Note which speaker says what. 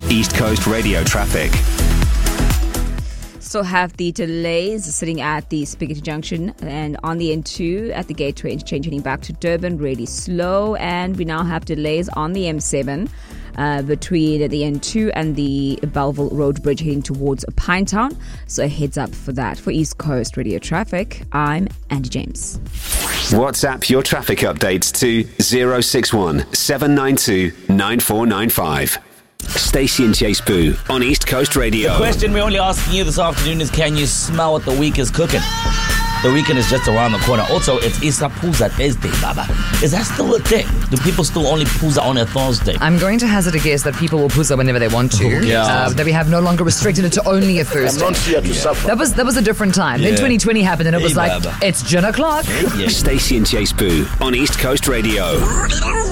Speaker 1: East Coast Radio traffic.
Speaker 2: Still have the delays sitting at the Spaghetti Junction and on the N2 at the Gateway interchange heading back to Durban, really slow. And we now have delays on the M7 between the N2 and the Belleville Road Bridge heading towards Pinetown. So a heads up for that. For East Coast Radio traffic, I'm Andy James.
Speaker 1: WhatsApp your traffic updates to 061 792 9495. Stacey and Chase Boo on East Coast Radio.
Speaker 3: The question we're only asking you this afternoon is, can you smell what the week is cooking? The weekend is just around the corner. Also, it's Isapooza Thursday, Baba. Is that still a thing? Do people still only pooza on a Thursday?
Speaker 4: I'm going to hazard a guess that people will pooza whenever they want to.
Speaker 3: Yeah.
Speaker 4: That we have no longer restricted it to only a Thursday.
Speaker 5: I'm not here to suffer.
Speaker 4: That was a different time. Then 2020 happened and it was like,
Speaker 3: Baba.
Speaker 4: it's 10 o'clock.
Speaker 1: Stacey and Chase Boo on East Coast Radio.